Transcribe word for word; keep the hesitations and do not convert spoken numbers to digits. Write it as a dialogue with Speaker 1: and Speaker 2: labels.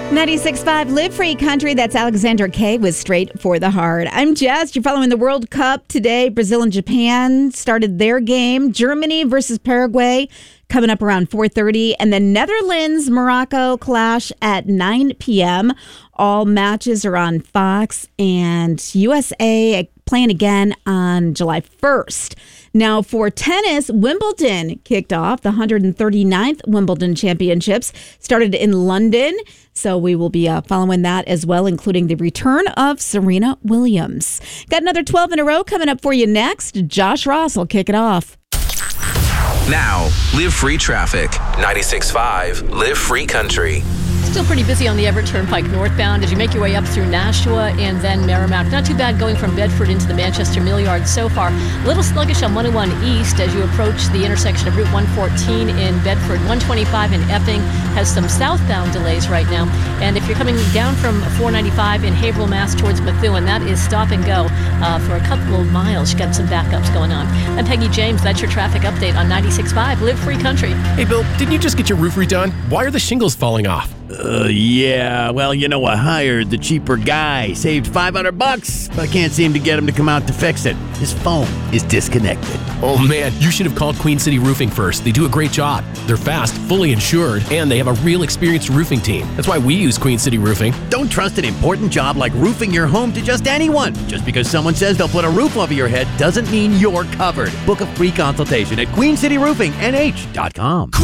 Speaker 1: ninety-six point five Live Free Country. That's Alexandra Kay with Straight for the Heart. I'm Jess. You're following the World Cup today. Brazil and Japan started their game. Germany versus Paraguay coming up around four thirty. And then Netherlands, Morocco clash at nine p.m. All matches are on Fox. And U S A playing again on July first. Now for tennis, Wimbledon kicked off. The one hundred thirty-ninth Wimbledon Championships started in London. So we will be uh, following that as well, including the return of Serena Williams. Got another twelve in a row coming up for you next. Josh Ross will kick it off.
Speaker 2: Now, Live Free Traffic. ninety-six point five Live Free Country.
Speaker 3: Still pretty busy on the Everett Turnpike northbound as you make your way up through Nashua and then Merrimack. Not too bad going from Bedford into the Manchester Mill Yard so far. A little sluggish on one oh one East as you approach the intersection of Route one fourteen in Bedford. one twenty-five in Epping has some southbound delays right now. And if you're coming down from four ninety-five in Haverhill, Mass towards Methuen, that is stop and go uh, for a couple of miles. You got some backups going on. I'm Peggy James. That's your traffic update on ninety-six point five Live Free Country.
Speaker 4: Hey, Bill, didn't you just get your roof redone? Why are the shingles falling off?
Speaker 5: Uh, yeah, well, you know, I hired the cheaper guy, saved five hundred bucks, but I can't seem to get him to come out to fix it. His phone is disconnected.
Speaker 4: Oh, man, you should have called Queen City Roofing first. They do a great job. They're fast, fully insured, and they have a real experienced roofing team. That's why we use Queen City Roofing.
Speaker 5: Don't trust an important job like roofing your home to just anyone. Just because someone says they'll put a roof over your head doesn't mean you're covered. Book a free consultation at queen city roofing n h dot com.